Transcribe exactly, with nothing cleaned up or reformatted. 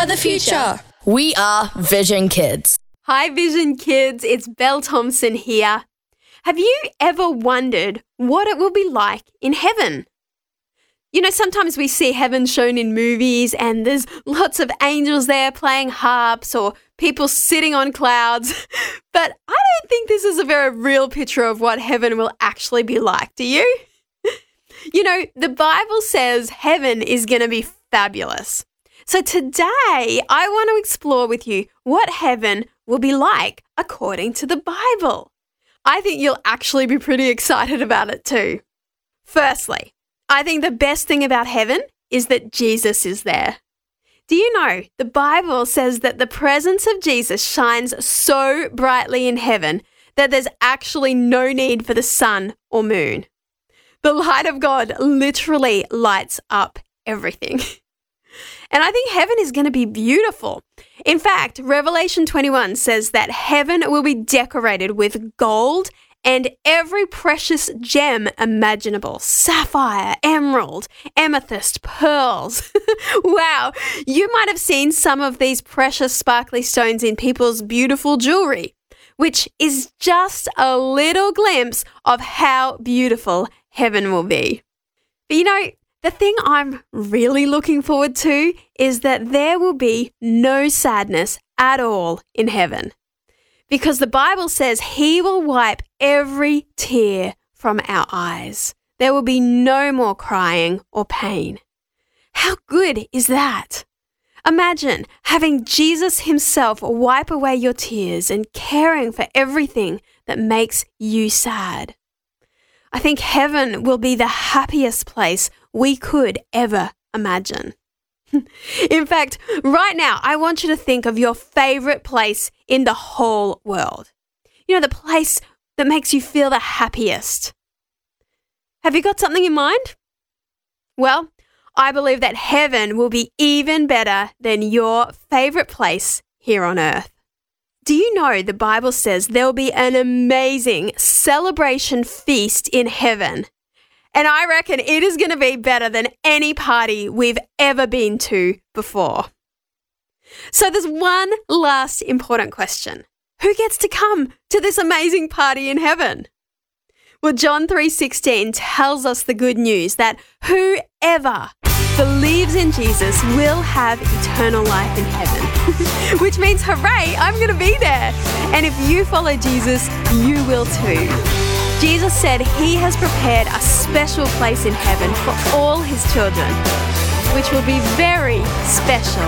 are the future. We are Vision Kids. Hi Vision Kids, it's Belle Thompson here. Have you ever wondered what it will be like in heaven? You know, sometimes we see heaven shown in movies and there's lots of angels there playing harps or people sitting on clouds. But I don't think this is a very real picture of what heaven will actually be like, do you? You know, the Bible says heaven is going to be fabulous. So today, I want to explore with you what heaven will be like according to the Bible. I think you'll actually be pretty excited about it too. Firstly, I think the best thing about heaven is that Jesus is there. Do you know, the Bible says that the presence of Jesus shines so brightly in heaven that there's actually no need for the sun or moon. The light of God literally lights up everything. And I think heaven is going to be beautiful. In fact, Revelation twenty-one says that heaven will be decorated with gold and every precious gem imaginable. Sapphire, emerald, amethyst, pearls. Wow, you might have seen some of these precious sparkly stones in people's beautiful jewelry, which is just a little glimpse of how beautiful heaven will be. But you know, the thing I'm really looking forward to is that there will be no sadness at all in heaven. Because the Bible says He will wipe every tear from our eyes. There will be no more crying or pain. How good is that? Imagine having Jesus Himself wipe away your tears and caring for everything that makes you sad. I think heaven will be the happiest place we could ever imagine. In fact, right now, I want you to think of your favorite place in the whole world. You know, the place that makes you feel the happiest. Have you got something in mind? Well, I believe that heaven will be even better than your favorite place here on earth. Do you know the Bible says there will be an amazing celebration feast in heaven? And I reckon it is going to be better than any party we've ever been to before. So there's one last important question. Who gets to come to this amazing party in heaven? Well, John three sixteen tells us the good news that whoever believes in Jesus will have eternal life in heaven. Which means, hooray, I'm going to be there. And if you follow Jesus, you will too. Jesus said He has prepared a special place in heaven for all His children, which will be very special